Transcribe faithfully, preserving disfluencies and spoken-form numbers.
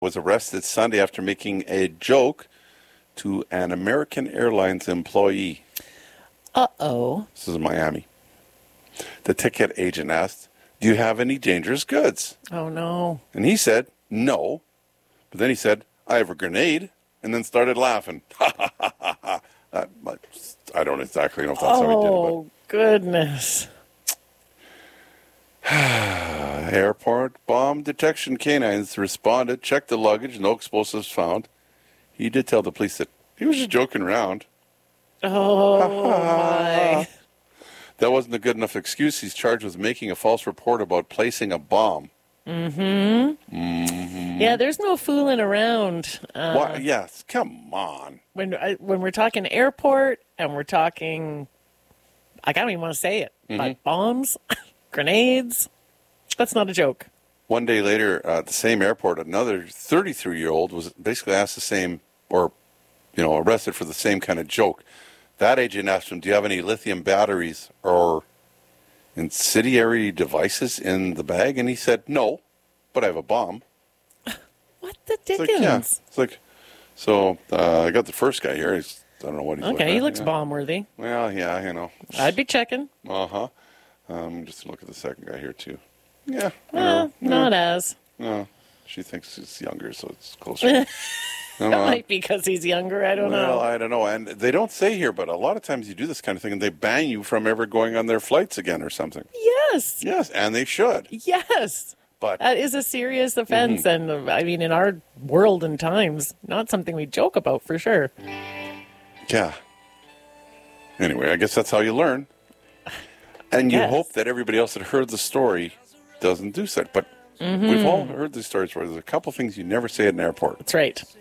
was arrested Sunday after making a joke to an American Airlines employee. Uh-oh. This is Miami. The ticket agent asked, "Do you have any dangerous goods?" Oh, no. And he said, "No." But then he said, "I have a grenade," and then started laughing. Ha, ha, ha, ha, ha. Uh, I don't exactly know if that's oh, how he did it. Oh, goodness. Airport bomb detection canines responded, checked the luggage, no explosives found. He did tell the police that he was just joking around. Oh, my. That wasn't a good enough excuse. He's charged with making a false report about placing a bomb. Mm-hmm. Mm-hmm. Yeah, there's no fooling around. Uh, Why? Yes, come on. When I, when we're talking airport and we're talking, like, I don't even want to say it, Mm-hmm. but bombs, grenades, that's not a joke. One day later, uh, at the same airport, another thirty-three-year-old was basically asked the same, or, you know, arrested for the same kind of joke. That agent asked him, "Do you have any lithium batteries or incendiary devices in the bag?" And he said, "No, but I have a bomb." What the It's dickens? like, yeah. It's like, so uh, I got the first guy here. He's, I don't know what he's looking Okay, at. he looks yeah. bomb-worthy. Well, yeah, you know. I'd be checking. Uh-huh. Um, just look at the second guy here, too. Yeah. Uh, yeah. not as. No, she thinks he's younger, so it's closer. That might be because he's younger. I don't well, know. I don't know. And they don't say here, but a lot of times you do this kind of thing, and they ban you from ever going on their flights again or something. Yes. Yes, and they should. Yes. But that is a serious offense. Mm-hmm. And uh, I mean, in our world and times, not something we joke about for sure. Yeah. Anyway, I guess that's how you learn. And you Yes. hope that everybody else that heard the story doesn't do so. But mm-hmm. we've all heard these stories where there's a couple things you never say at an airport. That's right.